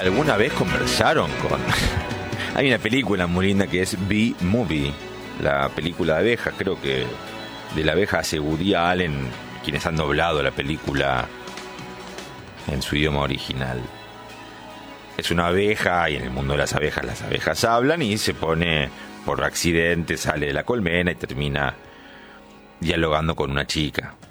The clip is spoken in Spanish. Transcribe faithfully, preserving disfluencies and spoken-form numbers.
alguna vez conversaron con... Hay una película muy linda que es Bee Movie, la película de abejas, creo que de la abeja hace Woody Allen, quienes han doblado la película en su idioma original. Es una abeja y en el mundo de las abejas las abejas hablan y se pone, por accidente, sale de la colmena y termina dialogando con una chica.